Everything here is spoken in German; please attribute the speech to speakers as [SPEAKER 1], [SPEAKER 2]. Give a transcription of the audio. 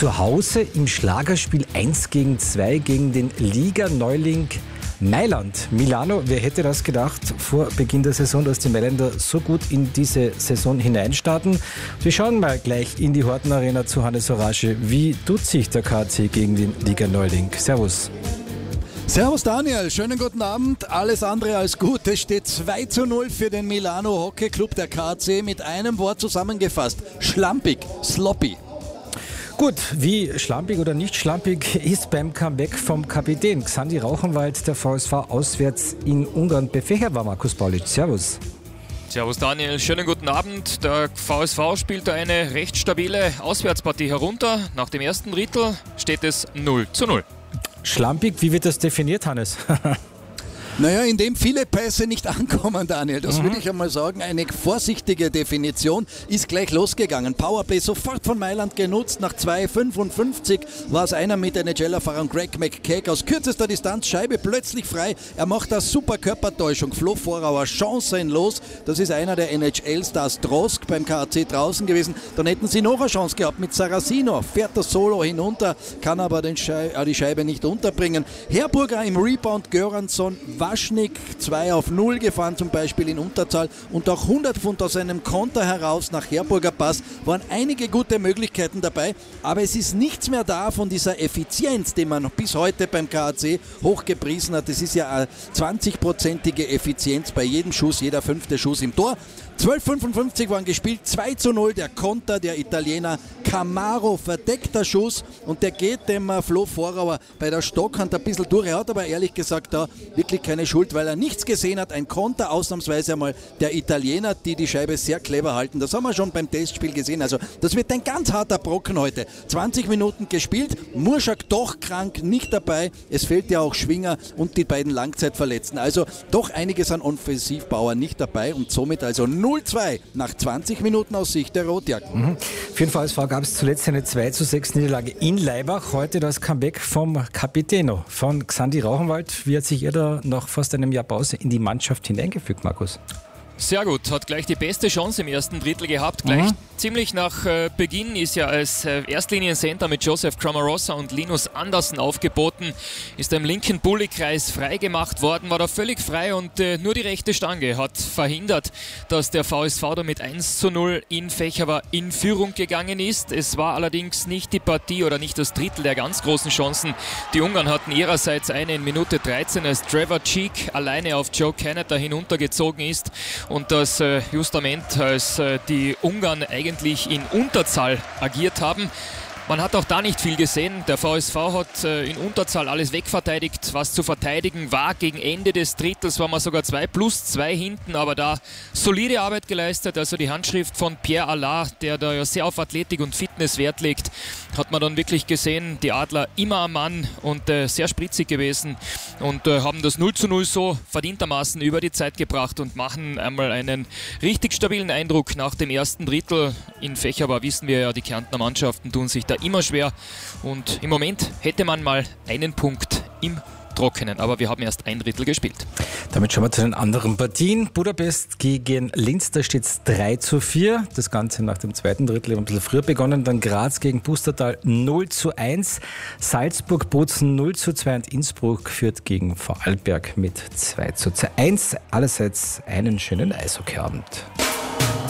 [SPEAKER 1] zu Hause im Schlagerspiel 1-2 gegen den Liga-Neuling Mailand. Milano, wer hätte das gedacht vor Beginn der Saison, dass die Mailänder so gut in diese Saison hineinstarten? Wir schauen mal gleich in die Horten Arena zu Hannes Orage. Wie tut sich der KAC gegen den Liga-Neuling? Servus.
[SPEAKER 2] Servus Daniel, schönen guten Abend. Alles andere als gut. Es steht 2:0 für den Milano Hockey Club, der KAC, mit einem Wort zusammengefasst. Schlampig, sloppy.
[SPEAKER 1] Gut, wie schlampig oder nicht schlampig ist beim Comeback vom Kapitän Xandi Rauchenwald der VSV auswärts in Ungarn befächert war. Markus Paulic, servus.
[SPEAKER 3] Servus Daniel, schönen guten Abend. Der VSV spielt da eine recht stabile Auswärtspartie herunter. Nach dem ersten Drittel steht es 0:0.
[SPEAKER 1] Schlampig, wie wird das definiert, Hannes?
[SPEAKER 2] Naja, indem viele Pässe nicht ankommen, Daniel. Das würde ich einmal sagen. Eine vorsichtige Definition ist gleich losgegangen. Powerplay sofort von Mailand genutzt. Nach 2:55 war es einer mit NHL-Erfahrung, Greg McKeag, aus kürzester Distanz, Scheibe plötzlich frei. Er macht das super Körpertäuschung. Flo Vorauer chancenlos. Das ist einer der NHL-Stars, Drosk, beim KAC draußen gewesen. Dann hätten sie noch eine Chance gehabt mit Saracino. Fährt das Solo hinunter, kann aber die Scheibe nicht unterbringen. Herburger im Rebound, Göransson, Waschnik 2:0 gefahren, zum Beispiel in Unterzahl, und auch 100 Pfund aus einem Konter heraus nach Herburger Pass. Waren einige gute Möglichkeiten dabei, aber es ist nichts mehr da von dieser Effizienz, die man bis heute beim KAC hochgepriesen hat. Es ist ja eine 20-prozentige Effizienz bei jedem Schuss, jeder 5. Schuss im Tor. 12:55 waren gespielt, 2:0 der Konter der Italiener Camaro, verdeckter Schuss, und der geht dem Flo Vorauer bei der Stockhand ein bisschen durch. Er hat aber ehrlich gesagt da wirklich keine Schuld, weil er nichts gesehen hat. Ein Konter ausnahmsweise einmal der Italiener, die Scheibe sehr clever halten. Das haben wir schon beim Testspiel gesehen. Also das wird ein ganz harter Brocken heute. 20 Minuten gespielt, Murschak doch krank, nicht dabei. Es fehlt ja auch Schwinger und die beiden Langzeitverletzten. Also doch einiges an Offensivbauern nicht dabei, und somit also 0:2 nach 20 Minuten aus Sicht der Rotjacken.
[SPEAKER 1] Für den VSV gab es zuletzt eine 2:6 Niederlage in Laibach. Heute das Comeback vom Capitano, von Xandi Rauchenwald. Wie hat sich ihr da nach fast einem Jahr Pause in die Mannschaft hineingefügt, Markus?
[SPEAKER 3] Sehr gut, hat gleich die beste Chance im ersten Drittel gehabt. Gleich ziemlich nach Beginn ist ja als Erstlinien-Center mit Joseph Cramarossa und Linus Andersen aufgeboten. Ist im linken Bullykreis freigemacht worden, war da völlig frei, und nur die rechte Stange hat verhindert, dass der VSV da mit 1:0 in Fächerwa in Führung gegangen ist. Es war allerdings nicht die Partie oder nicht das Drittel der ganz großen Chancen. Die Ungarn hatten ihrerseits eine in Minute 13, als Trevor Cheek alleine auf Joe Canada hinuntergezogen ist. Und das Justament, als die Ungarn eigentlich in Unterzahl agiert haben. Man hat auch da nicht viel gesehen. Der VSV hat in Unterzahl alles wegverteidigt, was zu verteidigen war. Gegen Ende des Drittels waren wir sogar 2+2 hinten, aber da solide Arbeit geleistet. Also die Handschrift von Pierre Allard, der da ja sehr auf Athletik und Fitness Wert legt, hat man dann wirklich gesehen. Die Adler immer am Mann und sehr spritzig gewesen, und haben das 0:0 so verdientermaßen über die Zeit gebracht und machen einmal einen richtig stabilen Eindruck nach dem ersten Drittel. In Fächerwa wissen wir ja, die Kärntner Mannschaften tun sich da immer schwer, und im Moment hätte man mal einen Punkt im Trockenen, aber wir haben erst ein Drittel gespielt.
[SPEAKER 1] Damit schauen wir zu den anderen Partien. Budapest gegen Linz, da steht es 3:4. Das Ganze nach dem zweiten Drittel ein bisschen früher begonnen. Dann Graz gegen Pustertal 0:1. Salzburg-Bozen 0:2 und Innsbruck führt gegen Vorarlberg mit 2:1. Allerseits einen schönen Eishockeyabend.